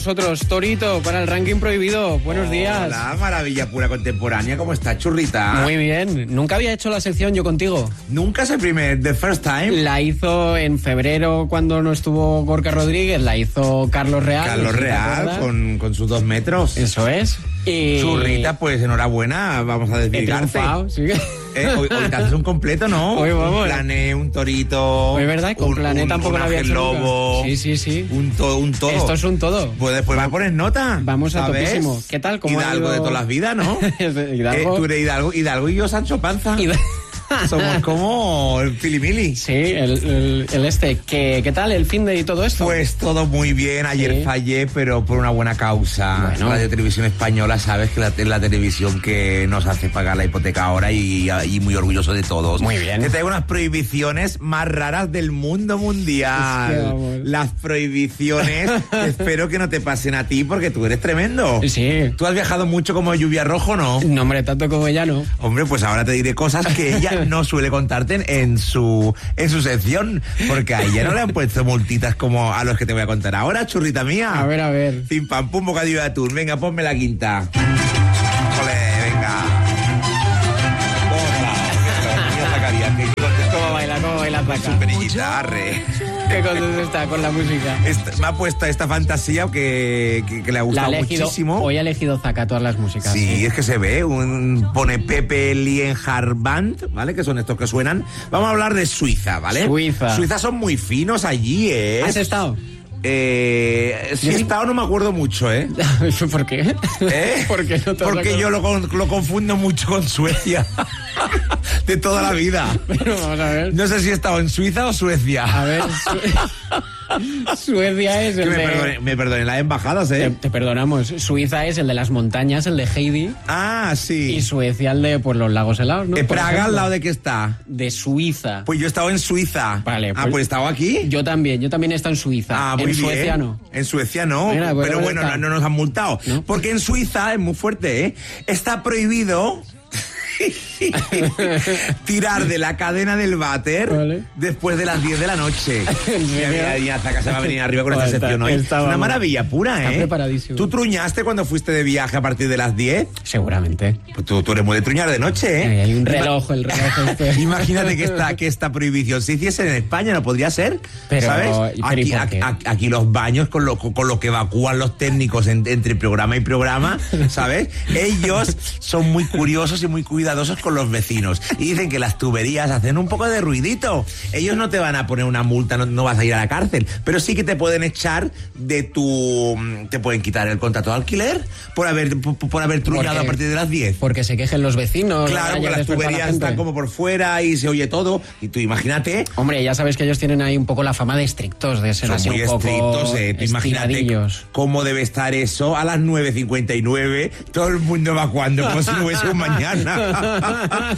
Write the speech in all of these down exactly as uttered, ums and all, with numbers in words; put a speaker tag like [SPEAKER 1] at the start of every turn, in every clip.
[SPEAKER 1] Nosotros, Torito, para el ranking prohibido. Buenos días.
[SPEAKER 2] Hola, maravilla pura contemporánea. ¿Cómo estás, churrita?
[SPEAKER 1] Muy bien. Nunca había hecho la sección yo contigo.
[SPEAKER 2] Nunca es el primer, the first time.
[SPEAKER 1] La hizo en febrero cuando no estuvo Gorka Rodríguez, la hizo Carlos Real.
[SPEAKER 2] Carlos Real, con, con sus dos metros.
[SPEAKER 1] Eso es. Y...
[SPEAKER 2] Churrita, pues enhorabuena, vamos a desvirgarte.
[SPEAKER 1] He triunfado, sí.
[SPEAKER 2] Eh, hoy, hoy te haces un completo, ¿no?
[SPEAKER 1] Hoy vamos.
[SPEAKER 2] Un plané, un torito.
[SPEAKER 1] Es verdad, con
[SPEAKER 2] un,
[SPEAKER 1] plané
[SPEAKER 2] un,
[SPEAKER 1] tampoco
[SPEAKER 2] un
[SPEAKER 1] lo había hecho
[SPEAKER 2] lobo.
[SPEAKER 1] nunca. Sí, sí, sí.
[SPEAKER 2] Un, to, un todo.
[SPEAKER 1] Esto es un todo.
[SPEAKER 2] Pues después me pones nota.
[SPEAKER 1] Vamos a
[SPEAKER 2] ¿sabes?
[SPEAKER 1] topísimo. ¿Qué tal? ¿Cómo
[SPEAKER 2] Hidalgo
[SPEAKER 1] ha ido?
[SPEAKER 2] de todas las vidas, ¿no?
[SPEAKER 1] Hidalgo.
[SPEAKER 2] Eh, tú eres Hidalgo, Hidalgo y yo Sancho Panza.
[SPEAKER 1] Hidalgo.
[SPEAKER 2] Somos como el filimili.
[SPEAKER 1] Sí, el, el, el este. ¿Qué, ¿Qué tal el fin de y todo esto?
[SPEAKER 2] Pues todo muy bien. Ayer
[SPEAKER 1] sí.
[SPEAKER 2] fallé, pero por una buena causa.
[SPEAKER 1] Bueno.
[SPEAKER 2] Radio Televisión Española, sabes que la, es la televisión que nos hace pagar la hipoteca ahora y, y muy orgulloso de todos.
[SPEAKER 1] Muy bien.
[SPEAKER 2] Te traigo unas prohibiciones más raras del mundo mundial.
[SPEAKER 1] Es que, vamos.
[SPEAKER 2] Las prohibiciones, espero que no te pasen a ti porque tú eres tremendo.
[SPEAKER 1] Sí.
[SPEAKER 2] ¿Tú has viajado mucho como Lluvia Rojo, no?
[SPEAKER 1] No, hombre, tanto como ella no.
[SPEAKER 2] Hombre, pues ahora te diré cosas que ella no suele contarte en, en su en su sección, porque a ella no le han puesto multitas como a los que te voy a contar ahora, churrita mía.
[SPEAKER 1] A ver, a ver.
[SPEAKER 2] Pim pam pum, bocadillo de atún. Venga, ponme la quinta. Ole, venga.
[SPEAKER 1] ¿Cómo baila, cómo baila Zaca?
[SPEAKER 2] Su perillita, arre.
[SPEAKER 1] Qué contento está con la música.
[SPEAKER 2] Esta, me ha puesto esta fantasía que, que, que le ha gustado
[SPEAKER 1] La ha elegido,
[SPEAKER 2] muchísimo.
[SPEAKER 1] Hoy ha elegido Zaca todas las músicas.
[SPEAKER 2] Sí,
[SPEAKER 1] sí,
[SPEAKER 2] es que se ve, un pone Pepe Lienhard Band, ¿vale? Que son estos que suenan. Vamos a hablar de Suiza, ¿vale?
[SPEAKER 1] Suiza.
[SPEAKER 2] Suiza son muy finos allí, ¿eh?
[SPEAKER 1] ¿Has estado?
[SPEAKER 2] Eh, si he estado no me acuerdo mucho, ¿eh?
[SPEAKER 1] ¿Por qué?
[SPEAKER 2] ¿Eh?
[SPEAKER 1] ¿Por qué no te
[SPEAKER 2] Porque yo lo, lo confundo mucho con Suecia. De toda la vida.
[SPEAKER 1] Pero vamos a ver.
[SPEAKER 2] No sé si he estado en Suiza o Suecia.
[SPEAKER 1] A ver, Su- Suecia es
[SPEAKER 2] Que
[SPEAKER 1] el
[SPEAKER 2] me,
[SPEAKER 1] de...
[SPEAKER 2] perdone, me perdonen las embajadas,
[SPEAKER 1] Te,
[SPEAKER 2] ¿eh?
[SPEAKER 1] te perdonamos. Suiza es el de las montañas, el de Heidi.
[SPEAKER 2] Ah, sí.
[SPEAKER 1] Y Suecia el de pues, los lagos helados, ¿no?
[SPEAKER 2] Eh,
[SPEAKER 1] Por
[SPEAKER 2] Praga,
[SPEAKER 1] ejemplo.
[SPEAKER 2] ¿al lado de qué está?
[SPEAKER 1] De Suiza.
[SPEAKER 2] Pues yo he estado en Suiza.
[SPEAKER 1] Vale,
[SPEAKER 2] Ah,
[SPEAKER 1] pues-
[SPEAKER 2] pues he estado aquí.
[SPEAKER 1] Yo también, yo también he estado en Suiza.
[SPEAKER 2] Ah, muy
[SPEAKER 1] en
[SPEAKER 2] bien.
[SPEAKER 1] Suecia no.
[SPEAKER 2] En Suecia no.
[SPEAKER 1] Mira, pues,
[SPEAKER 2] pero
[SPEAKER 1] ¿dónde
[SPEAKER 2] bueno,
[SPEAKER 1] está?
[SPEAKER 2] no, no nos han multado.
[SPEAKER 1] ¿No?
[SPEAKER 2] Porque en Suiza, es muy fuerte, ¿eh? Está prohibido tirar de la cadena del váter
[SPEAKER 1] Vale.
[SPEAKER 2] después de las diez de la noche.
[SPEAKER 1] ¿En
[SPEAKER 2] Mira,
[SPEAKER 1] serio?
[SPEAKER 2] mira, mira, Zaca se va a venir arriba con
[SPEAKER 1] Joder,
[SPEAKER 2] esta
[SPEAKER 1] está-
[SPEAKER 2] sección hoy.
[SPEAKER 1] está,
[SPEAKER 2] Es una
[SPEAKER 1] vamos.
[SPEAKER 2] maravilla pura, ¿eh?
[SPEAKER 1] Está preparadísimo.
[SPEAKER 2] ¿Tú truñaste cuando fuiste de viaje a partir de las diez?
[SPEAKER 1] Seguramente.
[SPEAKER 2] Pues tú, tú eres muy de truñar de noche, ¿eh?
[SPEAKER 1] Eh, hay un reloj, el reloj este.
[SPEAKER 2] Imagínate que esta, que esta prohibición se hiciese en España, no podría ser.
[SPEAKER 1] Pero-
[SPEAKER 2] ¿sabes?
[SPEAKER 1] pero ¿y
[SPEAKER 2] Aquí,
[SPEAKER 1] por qué?
[SPEAKER 2] aquí, aquí los baños con lo, con lo que evacúan los técnicos en- entre programa y programa, ¿sabes? Ellos son muy curiosos y muy cuidadosos con los vecinos. Y dicen que las tuberías hacen un poco de ruidito. Ellos no te van a poner una multa, no, no vas a ir a la cárcel, pero sí que te pueden echar de tu... Te pueden quitar el contrato de alquiler por haber, por, por haber truñado
[SPEAKER 1] Porque-
[SPEAKER 2] a partir de las diez.
[SPEAKER 1] Porque se quejen los vecinos.
[SPEAKER 2] Claro,
[SPEAKER 1] haya
[SPEAKER 2] porque las
[SPEAKER 1] despertado a la
[SPEAKER 2] tuberías
[SPEAKER 1] gente.
[SPEAKER 2] están como por fuera y se oye todo. Y tú imagínate,
[SPEAKER 1] Hombre, ya sabes que ellos tienen ahí un poco la fama de estrictos, de ser
[SPEAKER 2] son
[SPEAKER 1] así
[SPEAKER 2] muy
[SPEAKER 1] un poco
[SPEAKER 2] estrictos, eh. Tú imagínate
[SPEAKER 1] estiradillos.
[SPEAKER 2] cómo debe estar eso a las nueve cincuenta y nueve, todo el mundo evacuando como si no hubiese un mañana.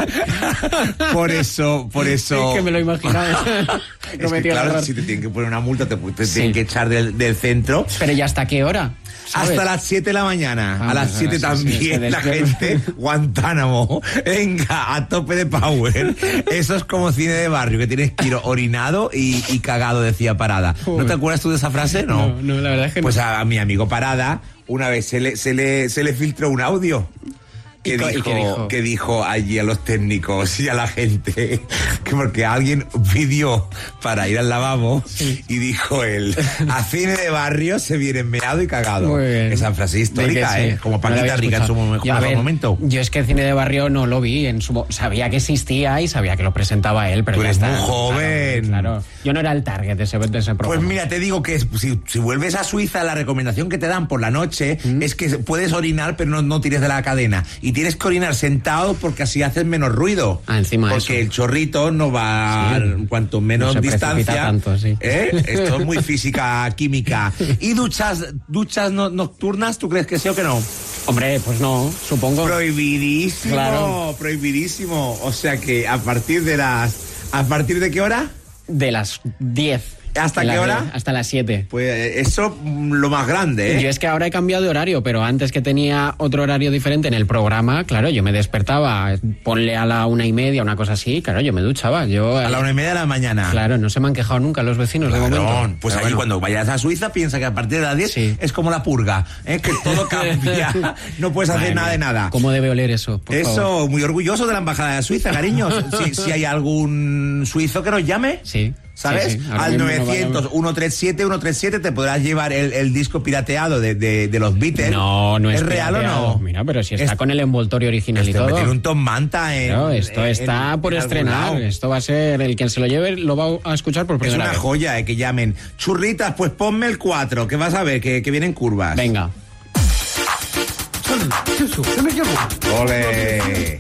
[SPEAKER 2] Por eso, por eso...
[SPEAKER 1] Es que me lo imaginaba.
[SPEAKER 2] Es que,
[SPEAKER 1] Cometí el
[SPEAKER 2] claro,
[SPEAKER 1] error.
[SPEAKER 2] si te tienen que poner una multa, te, te
[SPEAKER 1] Sí.
[SPEAKER 2] tienen que echar del, del centro.
[SPEAKER 1] Pero ¿ya hasta qué hora? ¿Sabes?
[SPEAKER 2] Hasta las siete de la mañana.
[SPEAKER 1] Ah,
[SPEAKER 2] a las
[SPEAKER 1] pues
[SPEAKER 2] siete
[SPEAKER 1] ahora sí, sí,
[SPEAKER 2] también
[SPEAKER 1] se
[SPEAKER 2] la
[SPEAKER 1] despierta.
[SPEAKER 2] gente, Guantánamo. Venga, a tope de power. Eso es como cine de barrio, que tienes que ir orinado y, y cagado, decía Parada. ¿No
[SPEAKER 1] Joder.
[SPEAKER 2] te acuerdas tú de esa frase? No.
[SPEAKER 1] No, no, la verdad es que
[SPEAKER 2] Pues
[SPEAKER 1] no.
[SPEAKER 2] a, a mi amigo Parada, una vez se le, se le, se le filtró un audio. Que
[SPEAKER 1] ¿Y co- y
[SPEAKER 2] dijo,
[SPEAKER 1] qué dijo?
[SPEAKER 2] que dijo allí a los técnicos y a la gente que porque alguien pidió para ir al lavabo y dijo él, a cine de barrio se viene meado y cagado.
[SPEAKER 1] Muy bien.
[SPEAKER 2] Esa frase histórica,
[SPEAKER 1] De que sí.
[SPEAKER 2] ¿eh? Como
[SPEAKER 1] No la
[SPEAKER 2] Paquita
[SPEAKER 1] había
[SPEAKER 2] Rica en su
[SPEAKER 1] escuchado.
[SPEAKER 2] mejor,
[SPEAKER 1] Y a ver,
[SPEAKER 2] momento.
[SPEAKER 1] Yo es que el cine de barrio no lo vi. En su, mo- sabía que existía y sabía que lo presentaba él, pero
[SPEAKER 2] Tú
[SPEAKER 1] ya
[SPEAKER 2] eres
[SPEAKER 1] está.
[SPEAKER 2] muy joven.
[SPEAKER 1] Claro, claro. Yo no era el target de ese, de ese
[SPEAKER 2] Pues
[SPEAKER 1] programa.
[SPEAKER 2] mira, te digo que si, si vuelves a Suiza, la recomendación que te dan por la noche
[SPEAKER 1] ¿Mm?
[SPEAKER 2] es que puedes orinar, pero no, no tires de la cadena. Y tienes que orinar sentado porque así haces menos ruido.
[SPEAKER 1] Ah, encima
[SPEAKER 2] Porque
[SPEAKER 1] eso.
[SPEAKER 2] el chorrito no va,
[SPEAKER 1] Sí.
[SPEAKER 2] cuanto menos
[SPEAKER 1] No se precipita
[SPEAKER 2] distancia.
[SPEAKER 1] tanto, sí.
[SPEAKER 2] ¿eh? Esto es muy física, química. ¿Y duchas, duchas no- nocturnas, tú crees que sí o que no?
[SPEAKER 1] Hombre, pues no, supongo.
[SPEAKER 2] Prohibidísimo,
[SPEAKER 1] Claro.
[SPEAKER 2] prohibidísimo. O sea que a partir de las... ¿A partir de qué hora?
[SPEAKER 1] De las diez.
[SPEAKER 2] ¿Hasta
[SPEAKER 1] En
[SPEAKER 2] qué
[SPEAKER 1] la
[SPEAKER 2] hora?
[SPEAKER 1] tele, hasta las siete.
[SPEAKER 2] Pues eso, mm, lo más grande, ¿eh?
[SPEAKER 1] Yo es que ahora he cambiado de horario, pero antes que tenía otro horario diferente en el programa, claro, yo me despertaba, ponle a la una y media, una cosa así, claro, yo me duchaba. Yo,
[SPEAKER 2] A la una y media de la mañana.
[SPEAKER 1] Claro, no se me han quejado nunca los vecinos
[SPEAKER 2] Claro,
[SPEAKER 1] de momento.
[SPEAKER 2] pues
[SPEAKER 1] Pero
[SPEAKER 2] ahí
[SPEAKER 1] bueno.
[SPEAKER 2] cuando vayas a Suiza piensa que a partir de las diez
[SPEAKER 1] Sí.
[SPEAKER 2] es como la purga, ¿eh? Que todo cambia, no puedes hacer
[SPEAKER 1] Madre
[SPEAKER 2] nada de
[SPEAKER 1] mía,
[SPEAKER 2] nada.
[SPEAKER 1] ¿Cómo debe oler eso? Por
[SPEAKER 2] Eso,
[SPEAKER 1] favor.
[SPEAKER 2] muy orgulloso de la embajada de Suiza, cariño. Si, si hay algún suizo que nos llame,
[SPEAKER 1] Sí.
[SPEAKER 2] ¿sabes?
[SPEAKER 1] Sí, sí. Ahora
[SPEAKER 2] Al
[SPEAKER 1] mismo no
[SPEAKER 2] novecientos,
[SPEAKER 1] vayamos.
[SPEAKER 2] uno treinta y siete, ciento treinta y siete te podrás llevar el, el disco pirateado de, de, de los Beatles.
[SPEAKER 1] No, no es
[SPEAKER 2] ¿Es real
[SPEAKER 1] pirateado.
[SPEAKER 2] o no?
[SPEAKER 1] Mira, pero si está
[SPEAKER 2] Es-
[SPEAKER 1] con el envoltorio original y
[SPEAKER 2] Este,
[SPEAKER 1] todo.
[SPEAKER 2] meter un Tom Manta en...
[SPEAKER 1] Claro, esto
[SPEAKER 2] en-
[SPEAKER 1] está por
[SPEAKER 2] en algún
[SPEAKER 1] estrenar.
[SPEAKER 2] lado.
[SPEAKER 1] Esto va a ser, el quien se lo lleve lo va a escuchar por
[SPEAKER 2] Es
[SPEAKER 1] primera
[SPEAKER 2] una
[SPEAKER 1] vez.
[SPEAKER 2] joya, eh, que llamen. Churritas, pues ponme el cuatro, que vas a ver, que, que vienen curvas.
[SPEAKER 1] Venga.
[SPEAKER 2] ¡Ole!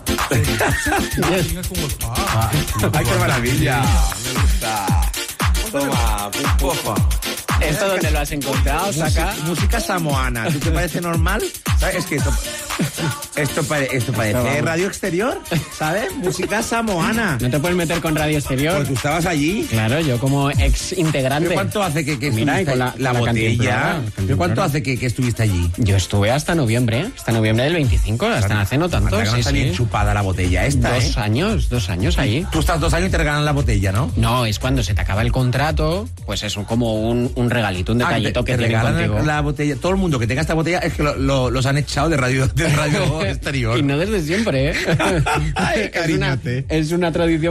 [SPEAKER 2] ¡Ay, qué maravilla! Me gusta. Toma, un poco.
[SPEAKER 1] ¿Esto dónde lo has encontrado? Saca.
[SPEAKER 2] Música, música samoana. ¿Tú te parece normal? ¿Sabes? Es que esto, esto, pare- esto parece radio exterior, ¿sabes? Música samoana.
[SPEAKER 1] ¿No te puedes meter con radio exterior?
[SPEAKER 2] Pues tú estabas allí.
[SPEAKER 1] Claro, yo como ex integrante.
[SPEAKER 2] ¿Pero cuánto hace que, que
[SPEAKER 1] Mira,
[SPEAKER 2] estuviste
[SPEAKER 1] con la-
[SPEAKER 2] allí?
[SPEAKER 1] con
[SPEAKER 2] la
[SPEAKER 1] la
[SPEAKER 2] botella?
[SPEAKER 1] cantimplora,
[SPEAKER 2] ¿Pero
[SPEAKER 1] cantimplora.
[SPEAKER 2] cuánto hace que, que estuviste allí?
[SPEAKER 1] Yo estuve hasta noviembre, ¿eh? Hasta noviembre del veinticinco, hasta hace no tanto.
[SPEAKER 2] Anda que no
[SPEAKER 1] Sí,
[SPEAKER 2] está bien
[SPEAKER 1] sí.
[SPEAKER 2] chupada la botella esta,
[SPEAKER 1] Dos
[SPEAKER 2] ¿eh?
[SPEAKER 1] años, dos años ahí.
[SPEAKER 2] Tú estás dos años y te regalan la botella, ¿no?
[SPEAKER 1] No, es cuando se te acaba el contrato, pues es un- como un, un regalito, un
[SPEAKER 2] Ah,
[SPEAKER 1] detallito
[SPEAKER 2] te,
[SPEAKER 1] que
[SPEAKER 2] te
[SPEAKER 1] tienen
[SPEAKER 2] regalan
[SPEAKER 1] contigo.
[SPEAKER 2] la botella. Todo el mundo que tenga esta botella es que lo- lo- los han echado de radio, de radio exterior.
[SPEAKER 1] Y no desde siempre, ¿eh?
[SPEAKER 2] Ay,
[SPEAKER 1] es, una,
[SPEAKER 2] cariñote.
[SPEAKER 1] es una tradición